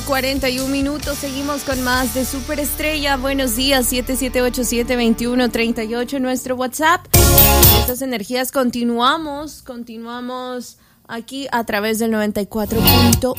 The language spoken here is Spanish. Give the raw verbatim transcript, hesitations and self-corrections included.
cuarenta y un minutos. Seguimos con más de Superestrella. Buenos días, siete siete ocho siete, dos uno tres ocho, nuestro WhatsApp. Estas energías continuamos, continuamos aquí a través del noventa y cuatro punto